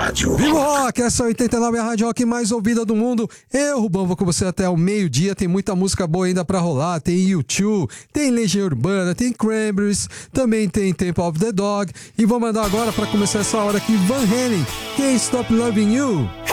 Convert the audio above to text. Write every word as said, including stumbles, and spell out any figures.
Rádio Viva o Rock, essa é a oitenta e nove, a rádio rock mais ouvida do mundo. Eu, Rubão, vou com você até o meio-dia. Tem muita música boa ainda pra rolar. Tem U dois, tem Legião Urbana, tem Cranberries, também tem Temple of the Dog. E vou mandar agora, pra começar essa hora aqui, Van Halen, Can't Stop Loving You.